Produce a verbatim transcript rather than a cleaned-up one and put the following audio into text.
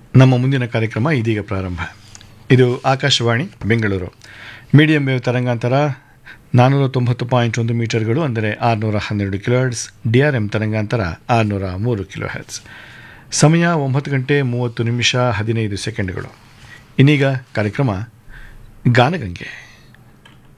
ನಮ್ಮ ಮುಂದಿನ ಕಾರ್ಯಕ್ರಮ ಇದೀಗ ಪ್ರಾರಂಭ. ಇದು ಆಕಾಶವಾಣಿ ಬೆಂಗಳೂರು. ಮೀಡಿಯಂ ವೇವ್ ತರಂಗಾಂತರ ನಾನ್ನೂರ ತೊಂಬತ್ತು ಪಾಯಿಂಟ್ ಒಂದು ಮೀಟರ್ಗಳು, ಅಂದರೆ ಆರುನೂರ ಹನ್ನೆರಡು ಕಿಲೋಹರ್ಟ್ಸ್. ಡಿ ಆರ್ ಎಂ ತರಂಗಾಂತರ ಆರುನೂರ ಮೂರು ಕಿಲೋಹರ್ಟ್ಸ್. ಸಮಯ ಒಂಬತ್ತು ಗಂಟೆ ಮೂವತ್ತು ನಿಮಿಷ ಹದಿನೈದು ಸೆಕೆಂಡ್ಗಳು. ಇನ್ನೀಗ ಕಾರ್ಯಕ್ರಮ ಗಾನಗಂಗೆ.